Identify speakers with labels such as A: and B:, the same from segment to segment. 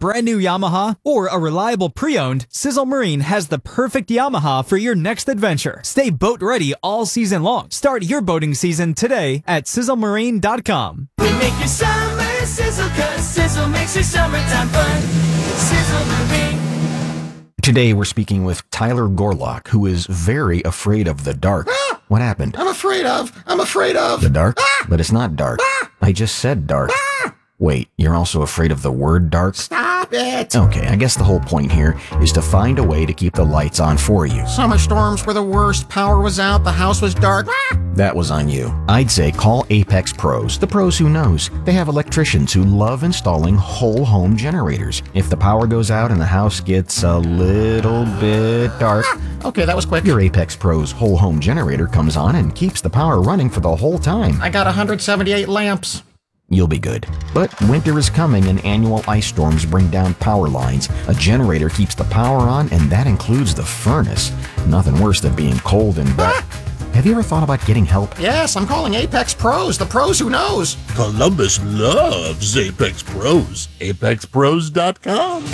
A: brand new Yamaha or a reliable pre-owned, Sizzle Marine has the perfect Yamaha for your next adventure. Stay boat ready all season long. Start your boating season today at sizzlemarine.com.
B: We make your summer sizzle, 'cause Sizzle makes your summertime fun. Sizzle Marine.
C: Today we're speaking with Tyler Gorlock, who is very afraid of the dark. What happened?
D: I'm afraid of.
C: The dark? But it's not dark. I just said dark. Wait, you're also afraid of the word dark?
D: Stop it.
C: Okay, I guess the whole point here is to find a way to keep the lights on for you.
D: Summer storms were the worst. Power was out. The house was dark.
C: That was on you. I'd say call Apex Pros, the pros who knows. They have electricians who love installing whole home generators. If the power goes out and the house gets a little bit dark,
D: Okay, that was quick.
C: your Apex Pros whole home generator comes on and keeps the power running for the whole time.
D: I got 178 lamps.
C: You'll be good. But winter is coming and annual ice storms bring down power lines. A generator keeps the power on, and that includes the furnace. Nothing worse than being cold and wet. Have you ever thought about getting help?
D: Yes, I'm calling Apex Pros, the pros who knows.
E: Columbus loves Apex Pros. ApexPros.com.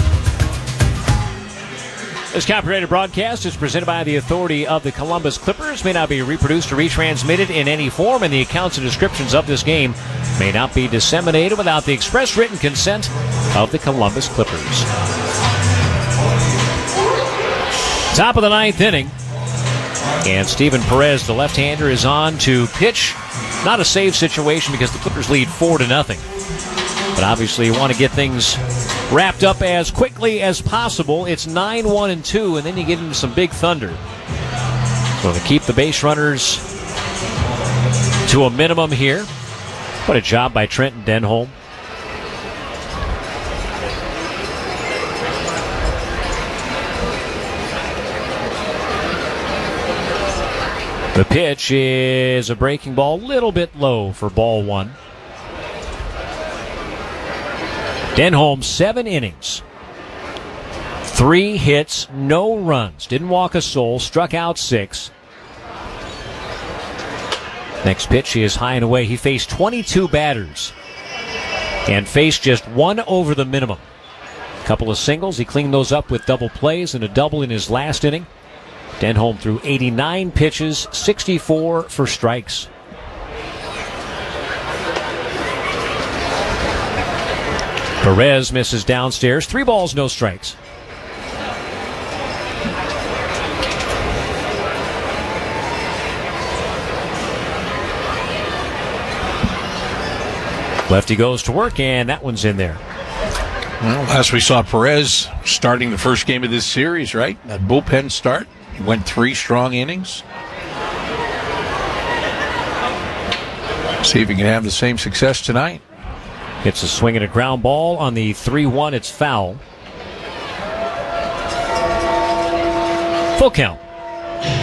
F: This copyrighted broadcast is presented by the authority of the Columbus Clippers, may not be reproduced or retransmitted in any form, and the accounts and descriptions of this game may not be disseminated without the express written consent of the Columbus Clippers. Top of the ninth inning, and Steven Perez, the left-hander, is on to pitch. Not a save situation because the Clippers lead 4-0. But obviously you want to get things wrapped up as quickly as possible. It's 9-1-2, and then you get into some big thunder. So to keep the base runners to a minimum here. What a job by Trenton Denholm. The pitch is a breaking ball, a little bit low for ball one. Denholm, 7 innings. 3 hits, no runs. Didn't walk a soul, struck out 6. Next pitch is high and away. He faced 22 batters and faced just 1 over the minimum. A couple of singles. He cleaned those up with double plays and a double in his last inning. Denholm threw 89 pitches, 64 for strikes. Perez misses downstairs. 3 balls, no strikes. Lefty goes to work, and that one's in there.
G: Well, last we saw Perez starting the first game of this series, right? That bullpen start. He went 3 strong innings. See if he can have the same success tonight.
F: Gets a swing and a ground ball on the 3-1. It's foul. Full count.